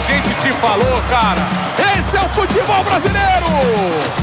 gente te falou, cara. Esse é o futebol brasileiro.